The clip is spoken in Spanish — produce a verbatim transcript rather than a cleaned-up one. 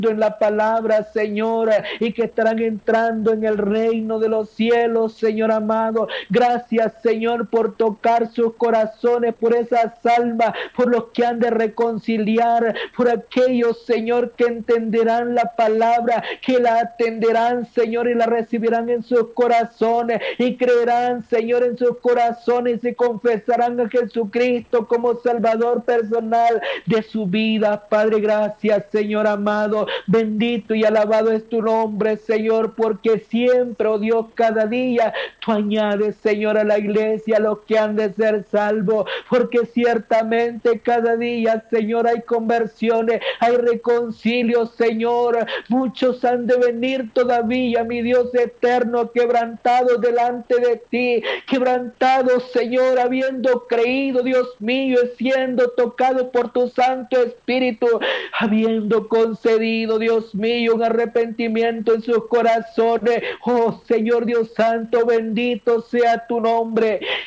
en la palabra, Señor, y que estarán entrando en el reino de los cielos, Señor amado. Gracias, Señor, por tocar sus corazones, por esas almas, por los que han de reconciliar, por aquellos, Señor, que entenderán la palabra, que la atenderán, Señor, y la recibirán en sus corazones, y creerán, Señor, en sus corazones, y confesarán a Jesucristo como Salvador personal de su vida. Padre, gracias, Señor amado. Bendito y alabado es tu nombre, Señor, porque siempre, oh Dios, cada día tú añades, Señor, a la iglesia los que han de ser salvos, porque ciertamente cada día, Señor, hay conversiones, hay reconcilio, Señor. Muchos han de venir todavía, mi Dios eterno, quebrantados delante de ti, quebrantados, Señor, habiendo creído, Dios mío, siendo tocados por tu Santo Espíritu, habiendo concedido, Dios mío, un arrepentimiento en sus corazones. Oh Señor Dios Santo, bendito sea tu nombre.